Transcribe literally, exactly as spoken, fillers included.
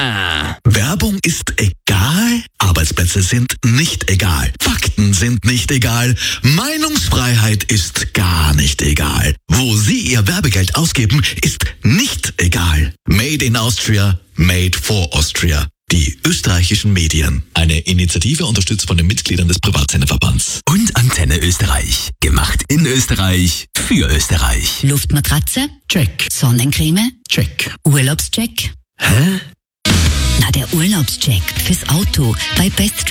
Werbung ist egal, Arbeitsplätze sind nicht egal, Fakten sind nicht egal, Meinungsfreiheit ist gar nicht egal. Wo Sie Ihr Werbegeld ausgeben, ist nicht egal. Made in Austria, made for Austria. Die österreichischen Medien. Eine Initiative unterstützt von den Mitgliedern des Privatsenderverbands. Und Antenne Österreich. Gemacht in Österreich, für Österreich. Luftmatratze? Check. Sonnencreme? Check. Urlaubscheck? Hä? Na, der Urlaubscheck fürs Auto bei Best